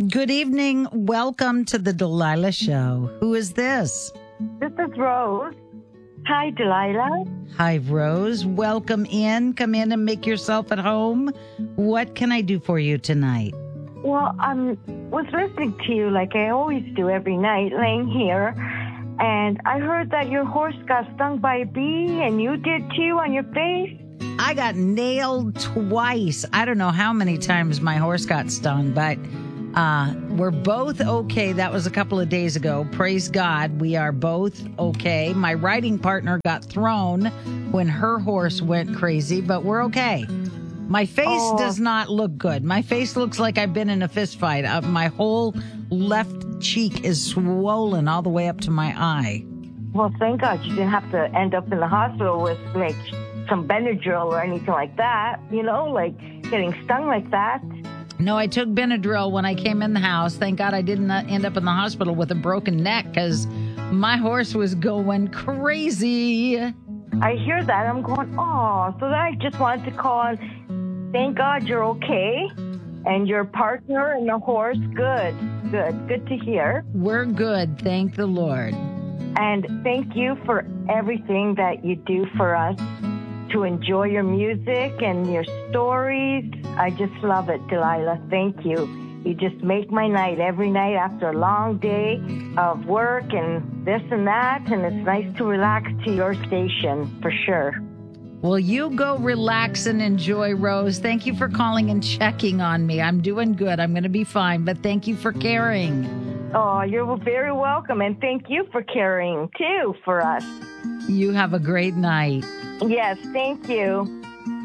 Good evening. Welcome to the Delilah Show. Who is this? This is Rose. Hi, Delilah. Hi, Rose. Welcome in. Come in and make yourself at home. What can I do for you tonight? Well, I was listening to you like I always do every night, laying here, and I heard that your horse got stung by a bee, and you did too on your face. I got nailed twice. I don't know how many times my horse got stung, but we're both okay. That was a couple of days ago. Praise God, we are both okay. My riding partner got thrown when her horse went crazy, but we're okay. My face does not look good. My face looks like I've been in a fist fight. My whole left cheek is swollen all the way up to my eye. Well, thank God you didn't have to end up in the hospital with, like, some Benadryl or anything like that, like getting stung like that. No, I took Benadryl when I came in the house. Thank God I didn't end up in the hospital with a broken neck because my horse was going crazy. I hear that. I'm going, so then I just wanted to call and thank God you're okay. And your partner and the horse, good to hear. We're good, thank the Lord. And thank you for everything that you do for us, to enjoy your music and your stories. I just love it, Delilah. Thank you. You just make my night every night after a long day of work and this and that, and it's nice to relax to your station, for sure. Well, you go relax and enjoy, Rose. Thank you for calling and checking on me. I'm doing good. I'm going to be fine, but thank you for caring. Oh, you're very welcome, and thank you for caring, too, for us. You have a great night. Yes, thank you.